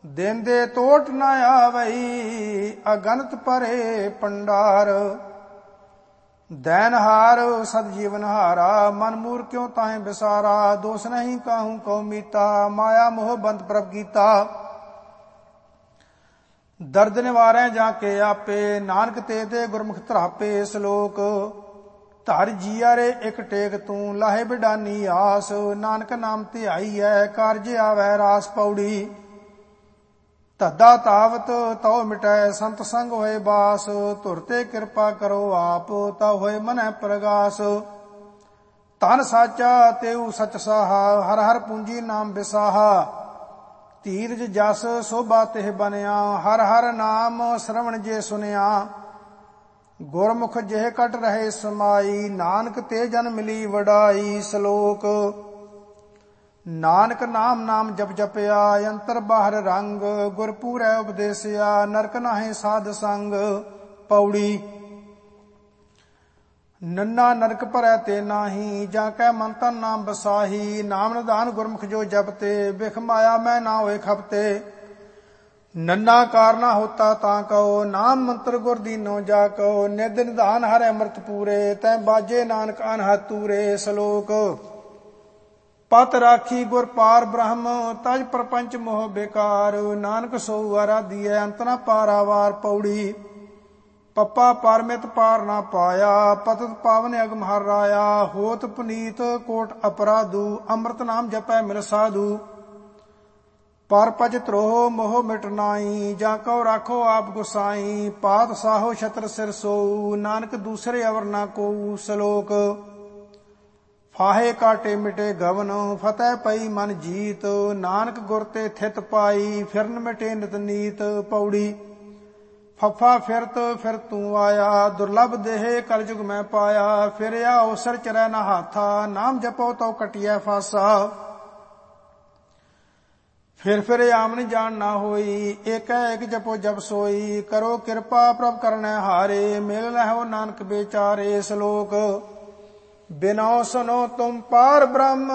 ਦੇਂਦੇ ਤੋਟ ਨਾ ਆਵਈ, ਅਗਨਤ ਭਰੇ ਪੰਡਾਰ। दैनहार सद जीवन हारा, मन मूर क्यों ताहे बिसारा। दोष नहीं काहू कौ मीता, माया मोह बंद प्रभ गीता। दर्द निवारै जाके आपे, नानक ते दे गुरमुख धरापे। श्लोक धर जिया रे एक टेक तू, लाहे बिडानी आस। नानक नाम धियाई है, कारज आवै रास। पौड़ी ਧੱਦਾ ਤਾਵਤ ਤਉ ਮਿਟੈ, ਸੰਤ ਸੰਗ ਹੋਏ ਬਾਸ। ਧੁਰ ਤੇ ਕਿਰਪਾ ਕਰੋ ਆਪ, ਤਾ ਹੋਏ ਮਨੈ ਪ੍ਰਗਾਸ। ਧਨ ਸਾਚਾ ਤੇਊ ਸਚ ਸਾਹਾ, ਹਰ ਹਰ ਪੂੰਜੀ ਨਾਮ ਵਿਸਾਹਾ। ਧੀਰਜ ਜਸ ਸੋਭਾ ਤਿਹ ਬਨਿਆ, ਹਰ ਹਰ ਨਾਮ ਸ਼ਰਵਣ ਜੇ ਸੁਨਿਆ। ਗੁਰਮੁਖ ਜਿਹ ਕਟ ਰਹੇ ਸਮਾਈ, ਨਾਨਕ ਤੇ ਜਨ ਮਿਲੀ ਵਡਾਈ। ਸ਼ਲੋਕ ਨਾਨਕ ਨਾਮ ਨਾਮ ਜਪ ਜਪਿਆ, ਅੰਤਰ ਬਾਹਰ ਰੰਗ। ਗੁਰਪੂਰੈ ਉਪਦੇਸਿਆ, ਨਰਕ ਨਾਹੇ ਸਾਧ ਸੰਗ। ਪੌੜੀ ਨੰਨਾ ਨਰਕ ਭਰੈ ਤੇ ਨਾਹੀ, ਜਾਂ ਕੈ ਮਨ ਤਨ ਨਾਮ ਬਸਾਹੀ। ਨਾਮ ਨਿਧਾਨ ਗੁਰਮੁਖ ਜੋ ਜਪਤੇ, ਬਿਖ ਮਾਇਆ ਮੈਂ ਨਾ ਹੋਏ ਖਪਤੇ। ਨੰਨਾ ਕਾਰਨਾ ਹੋਤਾ ਤਾਂ ਕਹੋ, ਨਾਮ ਮੰਤਰ ਗੁਰ ਦੀਨੋ ਜਾ ਕਹੋ। ਨਿਧ ਨਿਧਾਨ ਹਰਿ ਅੰਮ੍ਰਿਤ ਪੂਰੇ, ਤੈ ਬਾਜੇ ਨਾਨਕ ਅਨਹਦ ਤੂਰੇ। ਸ਼ਲੋਕ ਪਤ ਰਾਖੀ ਗੁਰ ਪਾਰ ਬ੍ਰਹਮ, ਤਜ ਪ੍ਰਪੰਚ ਮੋਹ ਬੇਕਾਰ। ਨਾਨਕ ਸੋ ਆਰਾਧੀਐ, ਅੰਤ ਨਾ ਪਾਰਾਵਾਰ। ਪੌੜੀ ਪੱਪਾ ਪਰਮਿਤ ਪਾਰ ਨਾ ਪਾਇਆ, ਪਤਿਤ ਪਾਵਨ ਅਗਮ ਹਰ ਰਾਇਆ। ਹੋਤ ਪੁਨੀਤ ਕੋਟ ਅਪਰਾਧੂ, ਅੰਮ੍ਰਿਤ ਨਾਮ ਜਪੈ ਮਿਲ ਸਾਧੂ। ਪਰ ਪਜ ਧਰੋਹ ਮੋਹ ਮਿਟ ਨਾਈ, ਜਾਂ ਕਉ ਰਾਖੋ ਆਪ ਗੁਸਾਈ। ਪਾਤ ਸਾਹੋ ਛਤਰ ਸਿਰ ਸੋਊ, ਨਾਨਕ ਦੂਸਰੇ ਅਵਰ ਨਾ ਕੋਊ। ਸ਼ਲੋਕ ਫਾਹੇ ਕਾਟੇ ਮਿਟੇ ਗਵਨ, ਫਤਿਹ ਪਈ ਮਨ ਜੀਤ। ਨਾਨਕ ਗੁਰ ਤੇ ਥਿਤ ਪਾਈ, ਫਿਰਨ ਮਿਟੇ ਨਿਤ ਨੀਤ। ਪੌੜੀ ਫੱਫਾ ਫਿਰਤ ਫਿਰ ਤੂੰ ਆਇਆ, ਦੁਰਲਭ ਦੇਹ ਕਲਯੁਗ ਮੈਂ ਪਾਇਆ। ਫਿਰਿਆ ਅਵਸਰ ਚਰੈ ਨਾ ਹਾਥਾ, ਨਾਮ ਜਪੋ ਤਉ ਕਟਿਐ ਫਾਸਾ। ਫਿਰ ਆਮਨ ਜਾਣ ਨਾ ਹੋਈ, ਏਕੈ ਏਕ ਜਪੋ ਜਪ ਸੋਈ। ਕਰੋ ਕਿਰਪਾ ਪ੍ਰਭ ਕਰਨੈ ਹਾਰੇ, ਮਿਲ ਲਹੋ ਨਾਨਕ ਬੇਚਾਰੇ। ਸ਼ਲੋਕ ਬਿਨੋ ਸੁਨੋ ਤੁਮ ਪਾਰ ਬ੍ਰਹਮ,